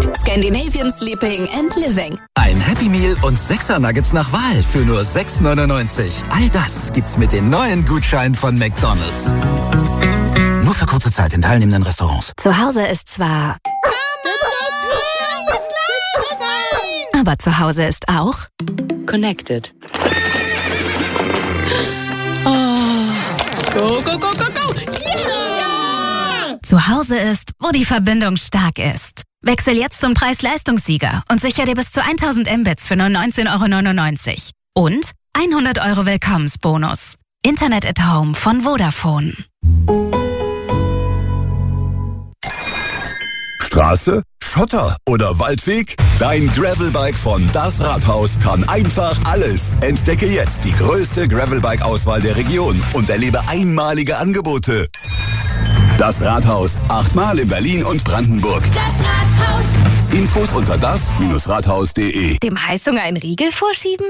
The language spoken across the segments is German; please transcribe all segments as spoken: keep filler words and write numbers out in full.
Scandinavian Sleeping and Living. Ein Happy Meal und sechser Nuggets nach Wahl für nur sechs neunundneunzig. All das gibt's mit den neuen Gutscheinen von McDonald's. Nur für kurze Zeit in teilnehmenden Restaurants. Zu Hause ist zwar... Aber zu Hause ist auch... Connected. Oh. Go, go, go, go, go! Yeah! Zu Hause ist, wo die Verbindung stark ist. Wechsel jetzt zum Preis-Leistungssieger und sichere dir bis zu tausend Mbits für nur neunzehn Euro neunundneunzig. Und hundert Euro Willkommensbonus. Internet at Home von Vodafone. Straße, Schotter oder Waldweg? Dein Gravelbike von Das Rathaus kann einfach alles. Entdecke jetzt die größte Gravelbike-Auswahl der Region und erlebe einmalige Angebote. Das Rathaus, achtmal in Berlin und Brandenburg. Das Rathaus. Infos unter das Rathaus punkt de. Dem Heißhunger einen Riegel vorschieben?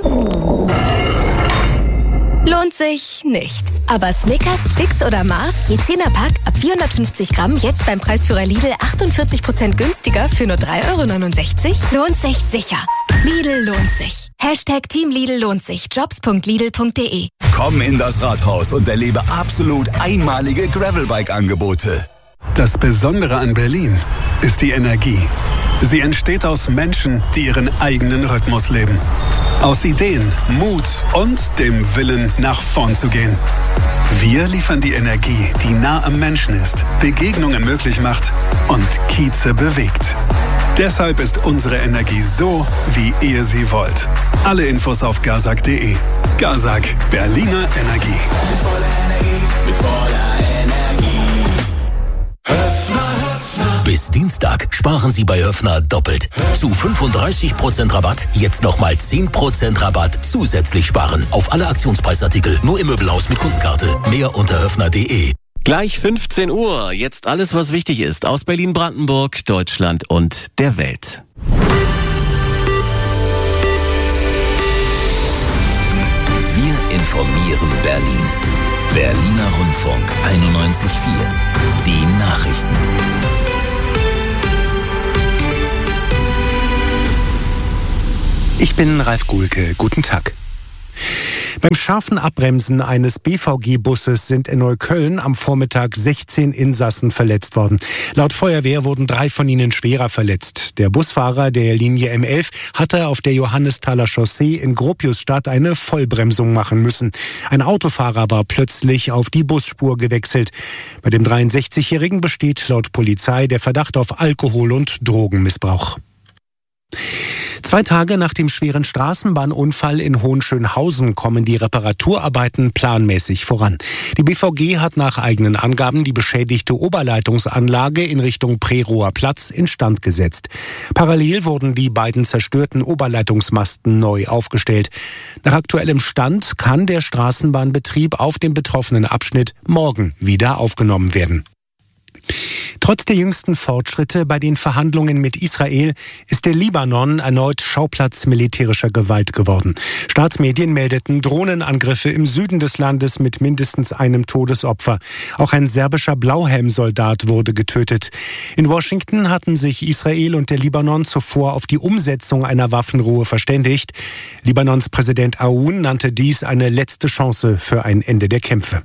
Lohnt sich nicht. Aber Snickers, Twix oder Mars, je zehner-Pack ab vierhundertfünfzig Gramm, jetzt beim Preisführer Lidl achtundvierzig Prozent günstiger für nur drei Euro neunundsechzig? Lohnt sich sicher. Lidl lohnt sich. Hashtag Team Lidl lohnt sich. jobs punkt lidl punkt de. Komm in das Rathaus und erlebe absolut einmalige Gravelbike-Angebote. Das Besondere an Berlin ist die Energie. Sie entsteht aus Menschen, die ihren eigenen Rhythmus leben. Aus Ideen, Mut und dem Willen, nach vorn zu gehen. Wir liefern die Energie, die nah am Menschen ist, Begegnungen möglich macht und Kieze bewegt. Deshalb ist unsere Energie so, wie ihr sie wollt. Alle Infos auf gazak punkt de. Gazak, Berliner Energie. Mit voller Energie, mit voller Energie. Höfner, Höfner. Bis Dienstag sparen Sie bei Höfner doppelt. Zu fünfunddreißig Prozent Rabatt, jetzt nochmal zehn Prozent Rabatt zusätzlich sparen. Auf alle Aktionspreisartikel, nur im Möbelhaus mit Kundenkarte. Mehr unter höfner punkt de. Gleich fünfzehn Uhr. Jetzt alles, was wichtig ist. Aus Berlin-Brandenburg, Deutschland und der Welt. Wir informieren Berlin. Berliner Rundfunk einundneunzig Komma vier. Die Nachrichten. Ich bin Ralf Guhlke. Guten Tag. Beim scharfen Abbremsen eines B V G-Busses sind in Neukölln am Vormittag sechzehn Insassen verletzt worden. Laut Feuerwehr wurden drei von ihnen schwerer verletzt. Der Busfahrer der Linie M elf hatte auf der Johannesthaler Chaussee in Gropiusstadt eine Vollbremsung machen müssen. Ein Autofahrer war plötzlich auf die Busspur gewechselt. Bei dem dreiundsechzigjährigen besteht laut Polizei der Verdacht auf Alkohol- und Drogenmissbrauch. Zwei Tage nach dem schweren Straßenbahnunfall in Hohenschönhausen kommen die Reparaturarbeiten planmäßig voran. Die B V G hat nach eigenen Angaben die beschädigte Oberleitungsanlage in Richtung Prerower Platz instand gesetzt. Parallel wurden die beiden zerstörten Oberleitungsmasten neu aufgestellt. Nach aktuellem Stand kann der Straßenbahnbetrieb auf dem betroffenen Abschnitt morgen wieder aufgenommen werden. Trotz der jüngsten Fortschritte bei den Verhandlungen mit Israel ist der Libanon erneut Schauplatz militärischer Gewalt geworden. Staatsmedien meldeten Drohnenangriffe im Süden des Landes mit mindestens einem Todesopfer. Auch ein serbischer Blauhelmsoldat wurde getötet. In Washington hatten sich Israel und der Libanon zuvor auf die Umsetzung einer Waffenruhe verständigt. Libanons Präsident Aoun nannte dies eine letzte Chance für ein Ende der Kämpfe.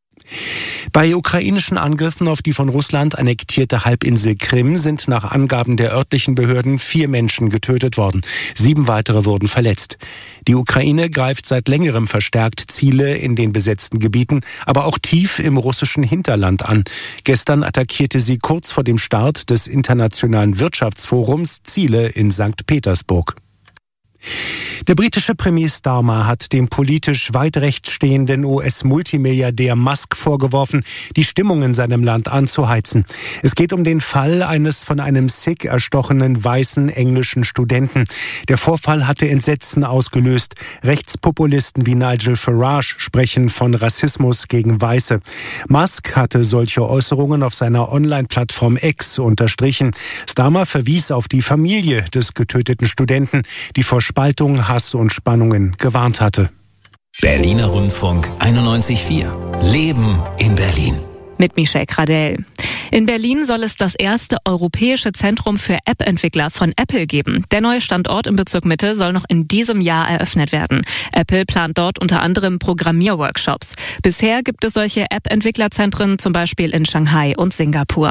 Bei ukrainischen Angriffen auf die von Russland annektierte Halbinsel Krim sind nach Angaben der örtlichen Behörden vier Menschen getötet worden. Sieben weitere wurden verletzt. Die Ukraine greift seit längerem verstärkt Ziele in den besetzten Gebieten, aber auch tief im russischen Hinterland an. Gestern attackierte sie kurz vor dem Start des Internationalen Wirtschaftsforums Ziele in Sankt Petersburg. Der britische Premier Starmer hat dem politisch weit rechts stehenden U S-Multimilliardär Musk vorgeworfen, die Stimmung in seinem Land anzuheizen. Es geht um den Fall eines von einem Sikh erstochenen weißen englischen Studenten. Der Vorfall hatte Entsetzen ausgelöst. Rechtspopulisten wie Nigel Farage sprechen von Rassismus gegen Weiße. Musk hatte solche Äußerungen auf seiner Online-Plattform X unterstrichen. Starmer verwies auf die Familie des getöteten Studenten, die vor Spaltung, Hass und Spannungen gewarnt hatte. Berliner Rundfunk einundneunzig Komma vier. Leben in Berlin. Mit Michelle Gradell. In Berlin soll es das erste europäische Zentrum für App-Entwickler von Apple geben. Der neue Standort im Bezirk Mitte soll noch in diesem Jahr eröffnet werden. Apple plant dort unter anderem Programmierworkshops. Bisher gibt es solche App-Entwicklerzentren zum Beispiel in Shanghai und Singapur.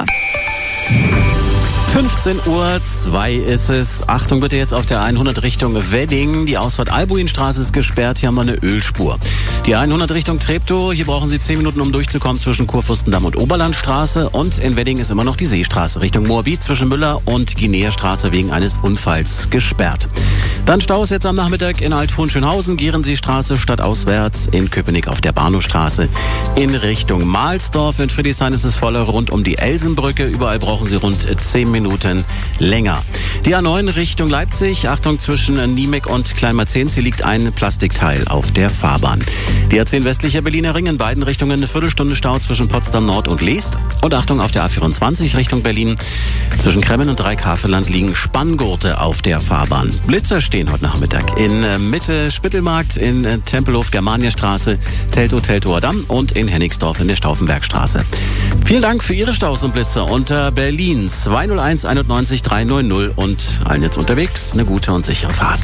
fünfzehn Uhr zwei ist es. Achtung bitte jetzt auf der hundert Richtung Wedding. Die Ausfahrt Albuinstraße ist gesperrt. Hier haben wir eine Ölspur. Die hundert Richtung Treptow. Hier brauchen Sie zehn Minuten, um durchzukommen zwischen Kurfürstendamm und Oberlandstraße. Und in Wedding ist immer noch die Seestraße Richtung Moabit zwischen Müller und Guinea-Straße wegen eines Unfalls gesperrt. Dann Staus jetzt am Nachmittag in Alt-Hohenschönhausen, Gierenseestraße stadtauswärts, in Köpenick auf der Bahnhofstraße. In Richtung Mahlsdorf. In Friedrichshain ist es voller rund um die Elsenbrücke. Überall brauchen Sie rund zehn Minuten länger. Die A neun Richtung Leipzig. Achtung, zwischen Niemek und Kleinmarzens. Hier liegt ein Plastikteil auf der Fahrbahn. Die A zehn westlicher Berliner Ring in beiden Richtungen eine Viertelstunde Stau zwischen Potsdam Nord und Leest. Und Achtung, auf der A vierundzwanzig Richtung Berlin. Zwischen Kremmen und Dreikafeland liegen Spanngurte auf der Fahrbahn. Blitzer stehen heute Nachmittag in Mitte Spittelmarkt, in Tempelhof Germaniastraße, Teltow, Teltower Damm und in Hennigsdorf in der Stauffenbergstraße. Vielen Dank für Ihre Staus und Blitzer unter Berlin zwei null eins einundneunzig dreihundert und allen jetzt unterwegs eine gute und sichere Fahrt.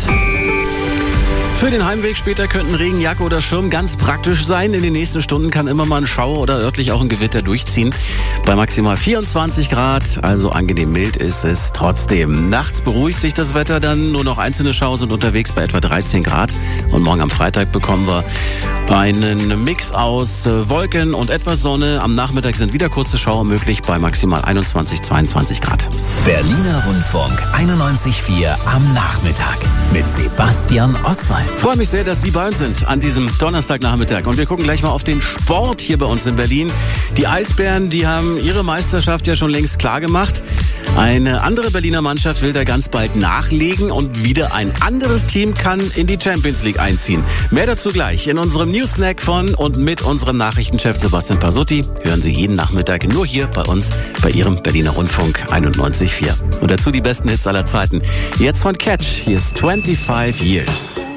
Für den Heimweg später könnten Regen, Jacke oder Schirm ganz praktisch sein. In den nächsten Stunden kann immer mal ein Schauer oder örtlich auch ein Gewitter durchziehen. Bei maximal vierundzwanzig Grad, also angenehm mild ist es trotzdem. Nachts beruhigt sich das Wetter dann, nur noch einzelne Schauer sind unterwegs bei etwa dreizehn Grad. Und morgen am Freitag bekommen wir einen Mix aus Wolken und etwas Sonne. Am Nachmittag sind wieder kurze Schauer möglich bei maximal einundzwanzig, zweiundzwanzig Grad. Berliner Rundfunk einundneunzig Komma vier am Nachmittag mit Sebastian Oswald. Ich freue mich sehr, dass Sie bei uns sind an diesem Donnerstagnachmittag. Und wir gucken gleich mal auf den Sport hier bei uns in Berlin. Die Eisbären, die haben ihre Meisterschaft ja schon längst klar gemacht. Eine andere Berliner Mannschaft will da ganz bald nachlegen und wieder ein anderes Team kann in die Champions League einziehen. Mehr dazu gleich in unserem News-Snack von und mit unserem Nachrichtenchef Sebastian Pasutti. Hören Sie jeden Nachmittag nur hier bei uns bei Ihrem Berliner Rundfunk einundneunzig Komma vier. Und dazu die besten Hits aller Zeiten. Jetzt von Catch. Hier ist twenty-five years.